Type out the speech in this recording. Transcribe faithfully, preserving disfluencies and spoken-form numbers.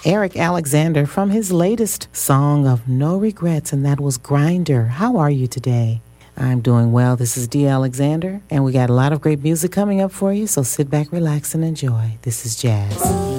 Eric Alexander from his latest song of No Regrets, and that was Grinder. How are you today? I'm doing well. This is Dee Alexander, and we got a lot of great music coming up for you, so sit back, relax, and enjoy. This is Jazz.